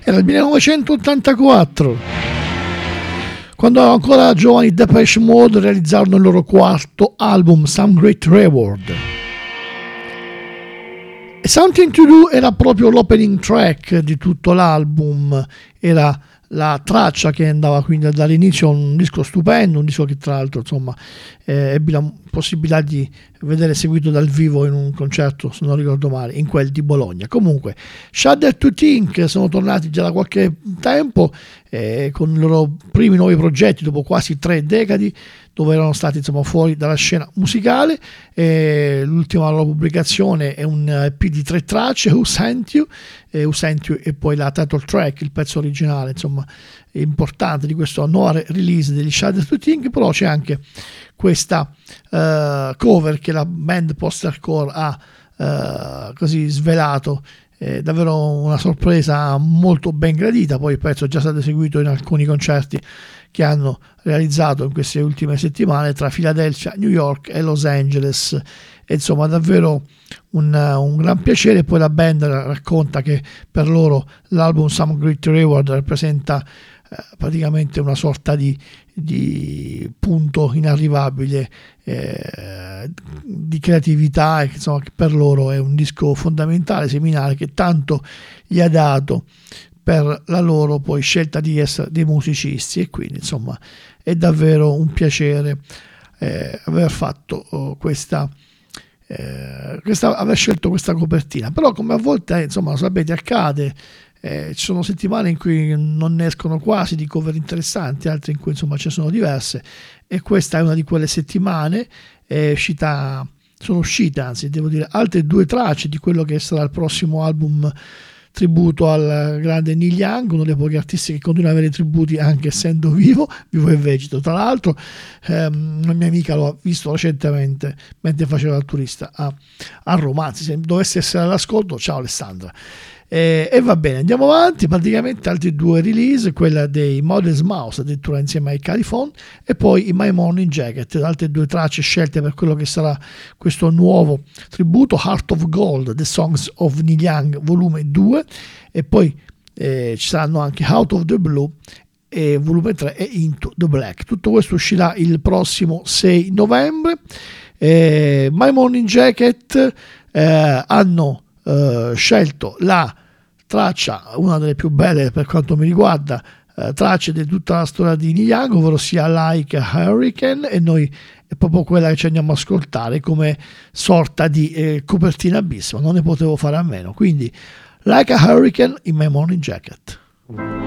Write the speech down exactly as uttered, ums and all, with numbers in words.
Era il millenovecentottantaquattro, quando ancora giovani Depeche Mode realizzarono il loro quarto album, Some Great Reward. E Something to Do era proprio l'opening track di tutto l'album, era la traccia che andava quindi a dare inizio a un disco stupendo, un disco che tra l'altro insomma eh, ebbi la possibilità di vedere seguito dal vivo in un concerto, se non ricordo male, in quel di Bologna. Comunque Shudder to Think sono tornati già da qualche tempo eh, con i loro primi nuovi progetti dopo quasi tre decadi, dove erano stati insomma fuori dalla scena musicale. Eh, l'ultima loro pubblicazione è un E P di tre tracce, Who Sent You, eh, Who Sent You e poi la title track, il pezzo originale insomma importante di questa nuova release degli Shudder to Think. Però c'è anche questa uh, cover che la band post-hardcore ha uh, così svelato, eh, davvero una sorpresa molto ben gradita. Poi il pezzo è già stato eseguito in alcuni concerti che hanno realizzato in queste ultime settimane tra Philadelphia, New York e Los Angeles, e insomma davvero un, un gran piacere. Poi la band racconta che per loro l'album Some Great Reward rappresenta eh, praticamente una sorta di, di punto inarrivabile eh, di creatività, e insomma che per loro è un disco fondamentale, seminale, che tanto gli ha dato per la loro poi scelta di essere dei musicisti. E quindi insomma è davvero un piacere eh, aver fatto oh, questa, eh, questa aver scelto questa copertina. Però come a volte insomma lo sapete accade, eh, ci sono settimane in cui non ne escono quasi di cover interessanti, altre in cui insomma ci sono diverse, e questa è una di quelle settimane. È uscita, sono uscite anzi devo dire altre due tracce di quello che sarà il prossimo album tributo al grande Neil Young, uno dei pochi artisti che continua ad avere tributi anche essendo vivo, vivo e vegeto. Tra l'altro ehm, una mia amica lo ha visto recentemente mentre faceva il turista a, a Roma, anzi se dovesse essere all'ascolto, ciao Alessandra. E, e va bene, andiamo avanti. Praticamente altri due release, quella dei Modest Mouse addirittura insieme ai California, e poi i My Morning Jacket, altre due tracce scelte per quello che sarà questo nuovo tributo, Heart of Gold, The Songs of Neil Young volume due, e poi eh, ci saranno anche Out of the Blue e volume tre e Into the Black. Tutto questo uscirà il prossimo sei novembre. eh, My Morning Jacket eh, hanno eh, scelto la traccia, una delle più belle per quanto mi riguarda, eh, tracce di tutta la storia di Neil Young, ovvero sia Like a Hurricane, e noi è proprio quella che ci andiamo a ascoltare come sorta di eh, copertina bis, ma non ne potevo fare a meno. Quindi Like a Hurricane in My Morning Jacket.